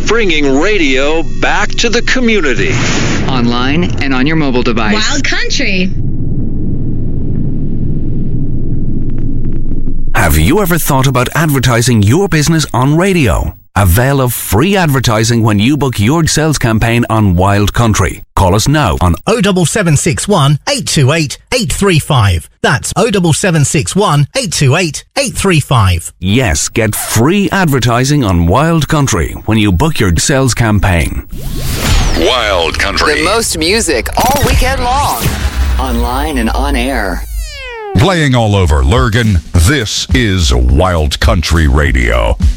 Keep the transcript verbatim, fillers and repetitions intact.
bringing radio back to the community. Online and on your mobile device. Wild Country. Have you ever thought about advertising your business on radio? Avail of free advertising when you book your sales campaign on Wild Country. Call us now on oh seven seven six one, eight two eight, eight three five. That's oh seven seven six one, eight two eight, eight three five. Yes, get free advertising on Wild Country when you book your sales campaign. Wild Country. The most music all weekend long. Online and on air. Playing all over Lurgan, this is Wild Country Radio.